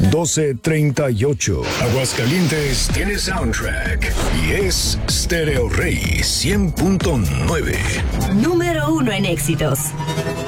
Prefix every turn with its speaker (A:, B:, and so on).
A: 1238. Aguascalientes tiene soundtrack y es Stereo Rey 100.9.
B: Número 1 en éxitos.